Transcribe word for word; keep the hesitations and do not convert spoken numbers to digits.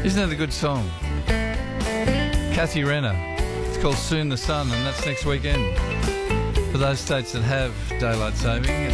Isn't that a good song? Kathy Renner. It's called Soon the Sun, and that's next weekend. For those states that have daylight saving,